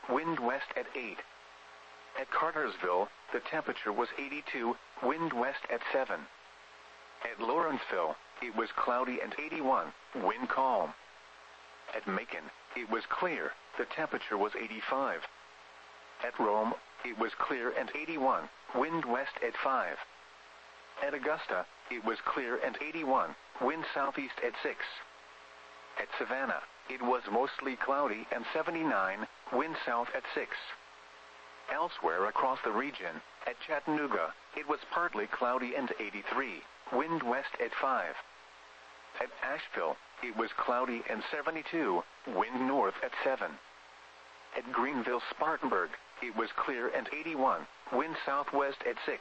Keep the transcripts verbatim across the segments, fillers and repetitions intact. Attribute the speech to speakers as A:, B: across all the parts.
A: wind west at eight. At Cartersville, the temperature was eighty-two, wind west at seven. At Lawrenceville, it was cloudy and eighty-one, wind calm. At Macon, it was clear, the temperature was eighty-five. At Rome, it was clear and eighty-one, wind west at five. At Augusta, it was clear and eighty-one, wind southeast at six. At Savannah, it was mostly cloudy and seventy-nine, wind south at six. Elsewhere across the region, at Chattanooga, it was partly cloudy and eighty-three, wind west at five. At Asheville, it was cloudy and seventy-two, wind north at seven. At Greenville-Spartanburg, it was clear and eighty-one, wind southwest at six.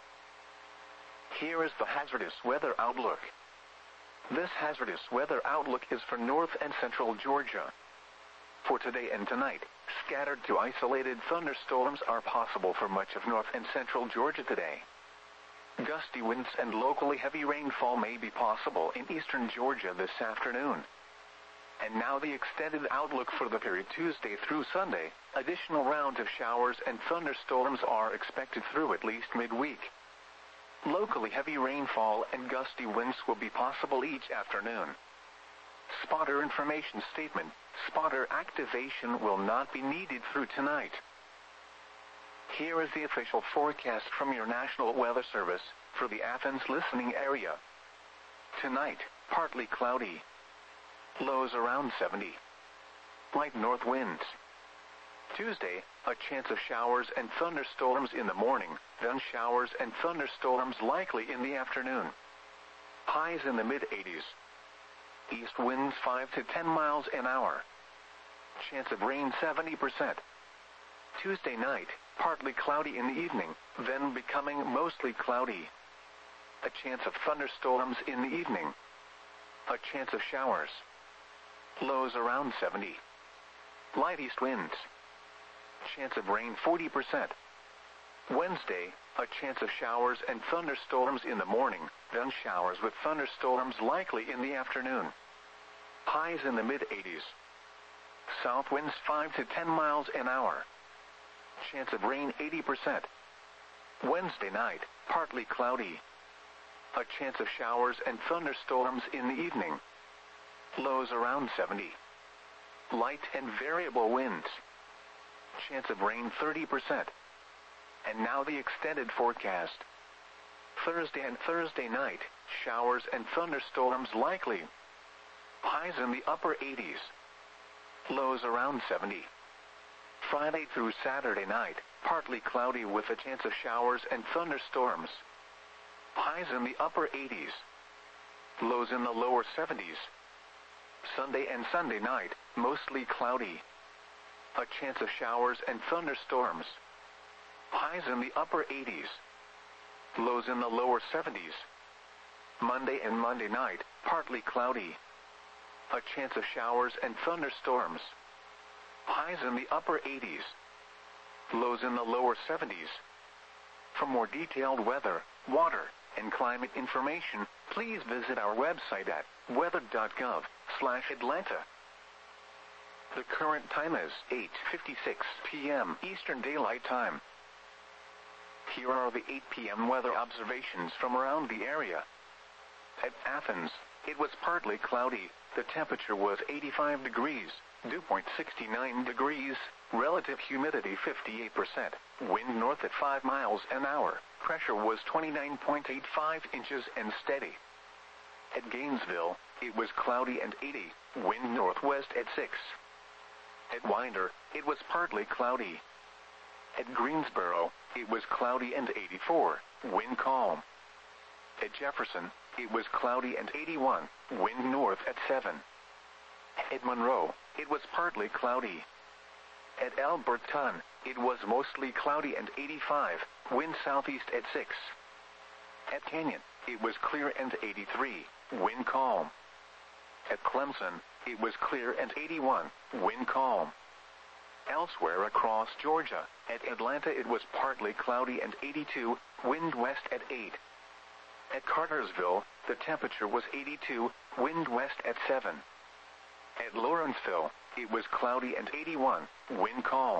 A: Here is the hazardous weather outlook. This hazardous weather outlook is for north and central Georgia. For today and tonight, scattered to isolated thunderstorms are possible for much of north and central Georgia today. Gusty winds and locally heavy rainfall may be possible in eastern Georgia this afternoon. And now the extended outlook for the period Tuesday through Sunday. Additional rounds of showers and thunderstorms are expected through at least midweek. Locally heavy rainfall and gusty winds will be possible each afternoon. Spotter information statement. Spotter activation will not be needed through tonight. Here is the official forecast from your National Weather Service for the Athens listening area. Tonight, partly cloudy. Lows around seventy. Light north winds. Tuesday, a chance of showers and thunderstorms in the morning, then showers and thunderstorms likely in the afternoon. Highs in the mid eighties. East winds five to ten miles an hour. Chance of rain seventy percent. Tuesday night, partly cloudy in the evening, then becoming mostly cloudy. A chance of thunderstorms in the evening. A chance of showers. Lows around seventy. Light east winds. Chance of rain forty percent. Wednesday, a chance of showers and thunderstorms in the morning, then showers with thunderstorms likely in the afternoon. Highs in the mid eighties. South winds five to ten miles an hour. Chance of rain eighty percent. Wednesday night, partly cloudy. A chance of showers and thunderstorms in the evening. Lows around seventy. Light and variable winds. Chance of rain thirty percent. And now the extended forecast. Thursday and Thursday night, showers and thunderstorms likely. Highs in the upper eighties. Lows around seventy. Friday through Saturday night, partly cloudy with a chance of showers and thunderstorms. Highs in the upper eighties. Lows in the lower seventies. Sunday and Sunday night, mostly cloudy. A chance of showers and thunderstorms. Highs in the upper eighties. Lows in the lower seventies. Monday and Monday night, partly cloudy. A chance of showers and thunderstorms. Highs in the upper eighties. Lows in the lower seventies. For more detailed weather, water, and climate information, please visit our website at weather dot gov slash Atlanta. The current time is eight fifty-six p m Eastern Daylight Time. Here are the eight p m weather observations from around the area. At Athens, it was partly cloudy. The temperature was eighty-five degrees, dew point sixty-nine degrees, relative humidity fifty-eight percent, wind north at five miles an hour, pressure was twenty-nine point eight five inches and steady. At Gainesville, it was cloudy and eighty, wind northwest at six. At Winder, it was partly cloudy. At Greensboro, it was cloudy and eighty-four, wind calm. At Jefferson, it was cloudy and eighty-one, wind north at seven. At Monroe, it was partly cloudy. At Alberton, it was mostly cloudy and eighty-five, wind southeast at six. At Canyon, it was clear and eighty-three, wind calm. At Clemson, it was clear and eighty-one, wind calm. Elsewhere across Georgia, at Atlanta it was partly cloudy and eighty-two, wind west at eight. At Cartersville, the temperature was eighty-two, wind west at seven. At Lawrenceville, it was cloudy and eighty-one, wind calm.